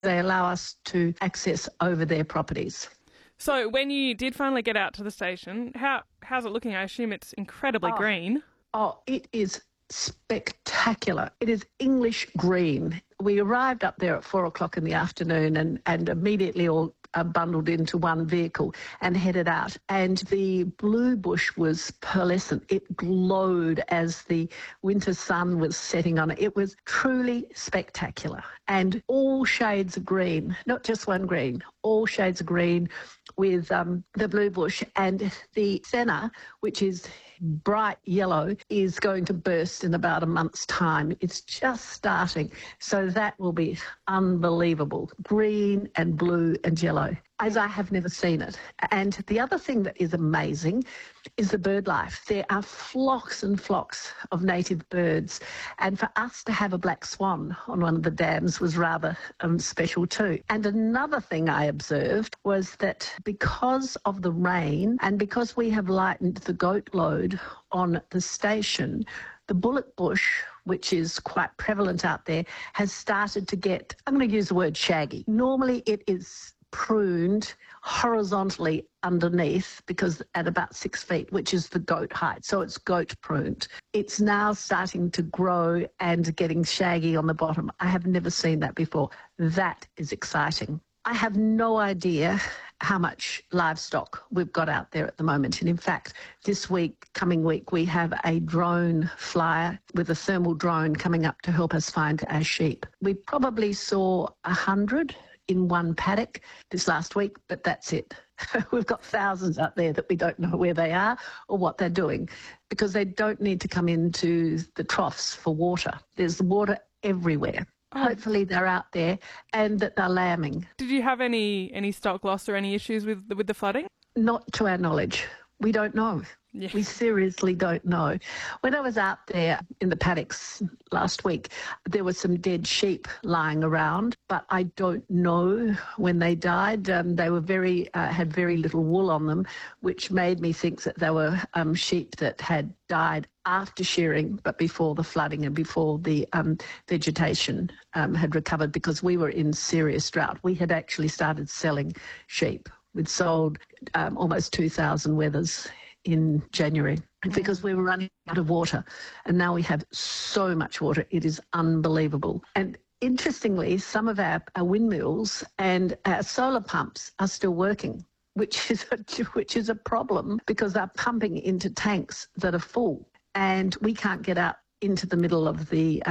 They allow us to access over their properties. So when you did finally get out to the station, how's it looking? I assume it's incredibly green. Oh, it is spectacular. It is English green. We arrived up there at 4 o'clock in the afternoon and immediately all bundled into one vehicle and headed out. And the blue bush was pearlescent. It glowed as the winter sun was setting on it. It was truly spectacular. And all shades of green, not just one green, all shades of green with the blue bush. And the senna, which is bright yellow, is going to burst in about a month's time. It's just starting. So that will be unbelievable. Green and blue and yellow, as I have never seen it. And the other thing that is amazing is the bird life. There are flocks and flocks of native birds. And for us to have a black swan on one of the dams was rather special too. And another thing I observed was that because of the rain and because we have lightened the goat load on the station, the bullock bush, which is quite prevalent out there, has started to get, I'm going to use the word shaggy. Normally it is pruned horizontally underneath because at about 6 feet, which is the goat height. So it's goat pruned. It's now starting to grow and getting shaggy on the bottom. I have never seen that before. That is exciting. I have no idea how much livestock we've got out there at the moment. And in fact, this week, coming week, we have a drone flyer with a thermal drone coming up to help us find our sheep. We probably saw 100 in one paddock this last week, but that's it. We've got thousands out there that we don't know where they are or what they're doing because they don't need to come into the troughs for water. There's water everywhere. Hopefully they're out there and that they're lambing. Did you have any stock loss or any issues with the flooding? Not to our knowledge. We don't know. Yeah. We seriously don't know. When I was out there in the paddocks last week, there were some dead sheep lying around, but I don't know when they died. They were had very little wool on them, which made me think that they were sheep that had died after shearing, but before the flooding and before the vegetation had recovered, because we were in serious drought. We had actually started selling sheep. We'd sold almost 2,000 wethers in January because we were running out of water, and now we have so much water. It is unbelievable. And interestingly, some of our windmills and our solar pumps are still working, which is a problem because they're pumping into tanks that are full, and we can't get out into the middle of the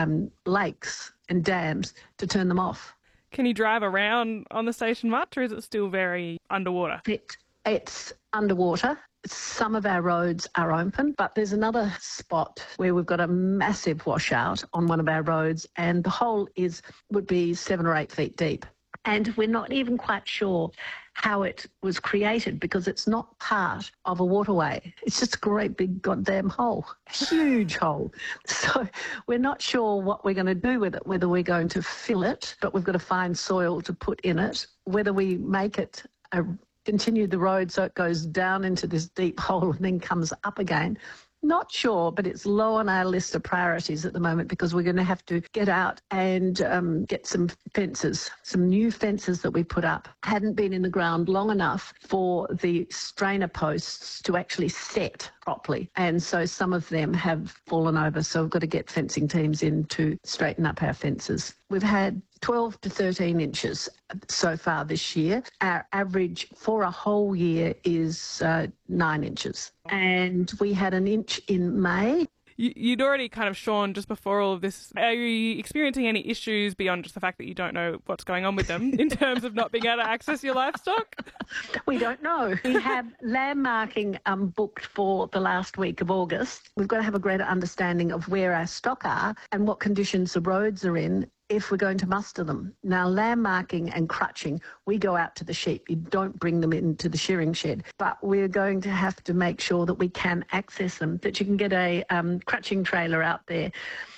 lakes and dams to turn them off. Can you drive around on the station much, or is it still very underwater? It's underwater. Some of our roads are open, but there's another spot where we've got a massive washout on one of our roads, and the hole would be 7 or 8 feet deep. And we're not even quite sure how it was created because it's not part of a waterway. It's just a great big goddamn hole, huge hole. So we're not sure what we're going to do with it, whether we're going to fill it, but we've got to find soil to put in it, whether we make it continue the road so it goes down into this deep hole and then comes up again. Not sure, but it's low on our list of priorities at the moment because we're going to have to get out and get some fences, some new fences that we put up. Hadn't been in the ground long enough for the strainer posts to actually set properly. And so some of them have fallen over. So we've got to get fencing teams in to straighten up our fences. We've had 12 to 13 inches so far this year. Our average for a whole year is 9 inches. And we had an inch in May. You'd already kind of, Sean, just before all of this, are you experiencing any issues beyond just the fact that you don't know what's going on with them in terms of not being able to access your livestock? We don't know. We have landmarking booked for the last week of August. We've got to have a greater understanding of where our stock are and what conditions the roads are in if we're going to muster them. Now, landmarking and crutching, we go out to the sheep. You don't bring them into the shearing shed. But we're going to have to make sure that we can access them, that you can get a crutching trailer out there.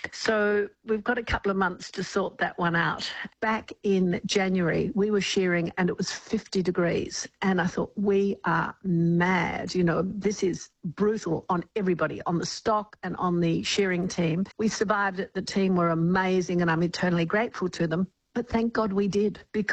So we've got a couple of months to sort that one out. Back in January, we were shearing and it was 50 degrees. And I thought, we are mad. You know, this is brutal on everybody, on the stock and on the shearing team. We survived it. The team were amazing and I'm eternally grateful to them. But thank God we did, because